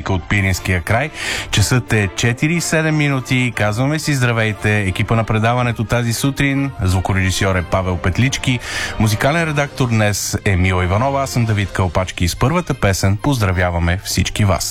музика от Пиринския край. Часът е 4:07 минути. Казваме си здравейте. Екипа на предаването тази сутрин. Звукорежисьор е Павел Петлички. Музикален редактор днес е Мила Иванова. Аз съм Давид Кълпачки и с първата песен поздравяваме всички вас.